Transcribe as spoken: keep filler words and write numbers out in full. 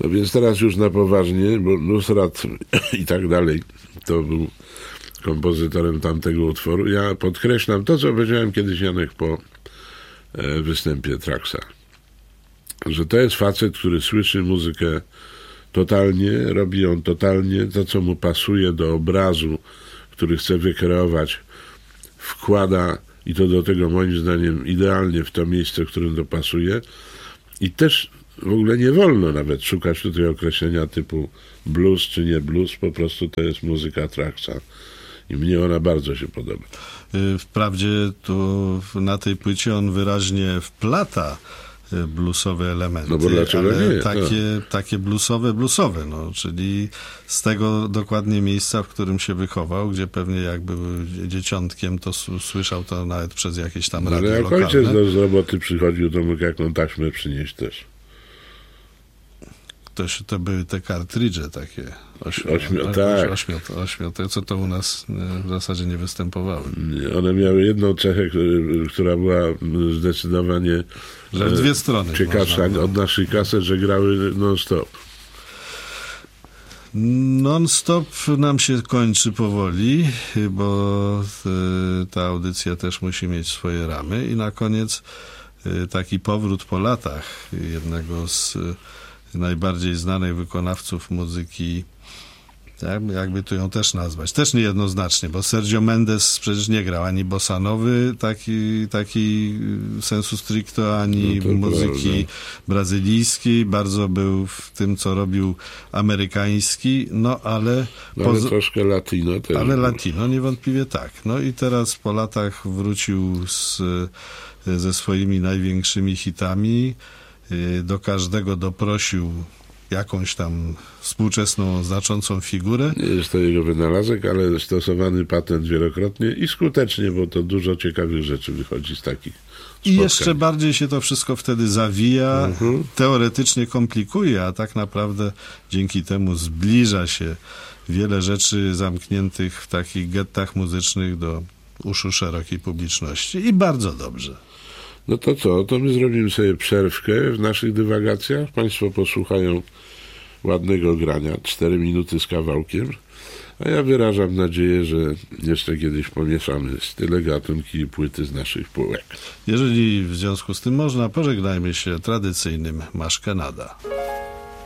No więc teraz już na poważnie, bo Nusrat i tak dalej to był kompozytorem tamtego utworu. Ja podkreślam to, co powiedziałem kiedyś, Janek, po e, występie Traxa, że to jest facet, który słyszy muzykę totalnie, robi ją totalnie, to co mu pasuje do obrazu, który chce wykreować, wkłada i to do tego moim zdaniem idealnie w to miejsce, w którym to pasuje. I też w ogóle nie wolno nawet szukać tutaj określenia typu blues czy nie blues, po prostu to jest muzyka Traxa. I mnie ona bardzo się podoba. Wprawdzie tu na tej płycie on wyraźnie wplata bluesowe elementy, no bo dlaczego ale nie? takie, no. takie bluesowe, bluesowe, no, czyli z tego dokładnie miejsca, w którym się wychował, gdzie pewnie jak był dzieciątkiem, to słyszał to nawet przez jakieś tam radio ale jak lokalne. ojciec z roboty przychodził, to mógł jaką taśmę przynieść też. Ktoś, to były te kartridże takie. Ośmio, Ośmio, tak. Ośmio, ośmio, co to u nas w zasadzie nie występowawały. One miały jedną cechę, która była zdecydowanie że w dwie strony ciekawsza od naszych kaset, że grały non-stop. Non-stop nam się kończy powoli, bo ta audycja też musi mieć swoje ramy. I na koniec taki powrót po latach jednego z najbardziej znanych wykonawców muzyki, tak, jakby tu ją też nazwać, też niejednoznacznie, bo Sergio Mendes przecież nie grał ani bossanowy, taki, taki sensu stricto, ani no muzyki prawda. brazylijskiej, bardzo był w tym, co robił amerykański, no ale... No, ale troszkę latino też. Ale latino, niewątpliwie tak. No i teraz po latach wrócił z, ze swoimi największymi hitami, do każdego doprosił jakąś tam współczesną, znaczącą figurę. Nie jest to jego wynalazek, ale stosowany patent wielokrotnie i skutecznie, bo to dużo ciekawych rzeczy wychodzi z takich spotkań. I jeszcze bardziej się to wszystko wtedy zawija, mhm. teoretycznie komplikuje, a tak naprawdę dzięki temu zbliża się wiele rzeczy zamkniętych w takich gettach muzycznych do uszu szerokiej publiczności. I bardzo dobrze. No to co? To my zrobimy sobie przerwkę w naszych dywagacjach. Państwo posłuchają ładnego grania, cztery minuty z kawałkiem, a ja wyrażam nadzieję, że jeszcze kiedyś pomieszamy style, gatunki i płyty z naszych półek. Jeżeli w związku z tym można, pożegnajmy się tradycyjnym Maszkenada.